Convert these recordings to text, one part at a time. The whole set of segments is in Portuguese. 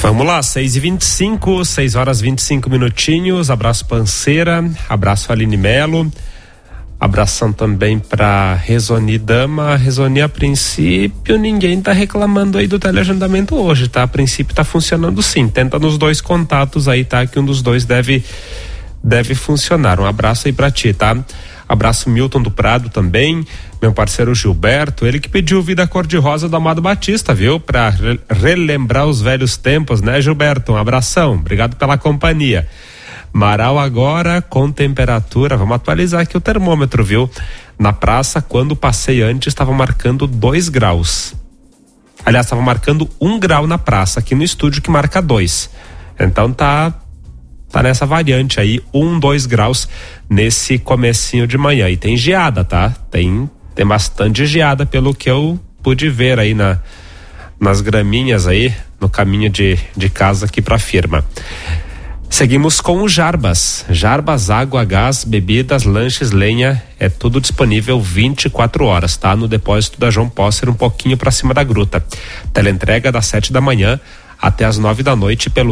Vamos lá, 6h25, 6h25. Abraço Panceira, abraço Aline Melo, abração também para Rezoni Dama. Rezoni, a princípio ninguém tá reclamando aí do teleagendamento hoje, tá? A princípio tá funcionando sim, tenta nos dois contatos aí, tá? Que um dos dois deve funcionar. Um abraço aí pra ti, tá? Abraço Milton do Prado também, meu parceiro Gilberto, ele que pediu Vida Cor-de-Rosa do Amado Batista, viu? Pra relembrar os velhos tempos, né, Gilberto? Um abração, obrigado pela companhia. Marau agora com temperatura, vamos atualizar aqui o termômetro, viu? Na praça, quando passei antes, estava marcando 2 graus. Aliás, estava marcando 1 grau na praça, aqui no estúdio que marca 2. Então tá nessa variante aí, 1-2 graus nesse comecinho de manhã. E tem geada, tá? Tem bastante geada pelo que eu pude ver aí nas graminhas aí, no caminho de casa aqui pra firma. Seguimos com o Jarbas. Jarbas, água, gás, bebidas, lanches, lenha, é tudo disponível 24 horas, tá? No depósito da João Posser, um pouquinho pra cima da gruta. Teleentrega das 7 da manhã até as 9 da noite pelo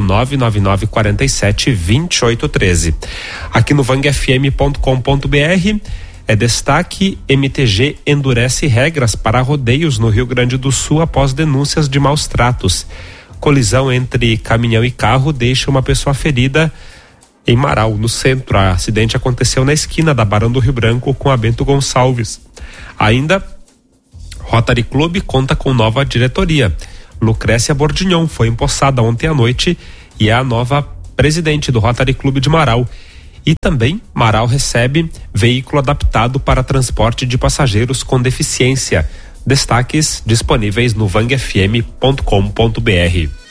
99947-2813. Aqui no vangfm.com.br é destaque: MTG endurece regras para rodeios no Rio Grande do Sul após denúncias de maus tratos. Colisão entre caminhão e carro deixa uma pessoa ferida em Marau, no centro. O acidente aconteceu na esquina da Barão do Rio Branco com a Bento Gonçalves. Ainda, Rotary Club conta com nova diretoria. Lucrécia Bordignon foi empossada ontem à noite e é a nova presidente do Rotary Clube de Marau. E também Marau recebe veículo adaptado para transporte de passageiros com deficiência. Destaques disponíveis no vangfm.com.br.